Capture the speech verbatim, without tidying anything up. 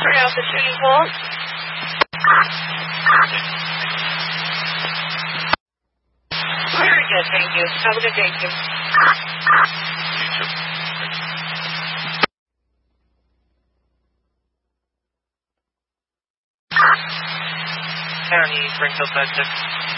Three altitude as well. Very good, thank you. Have a good day, too. County, Springfield five six.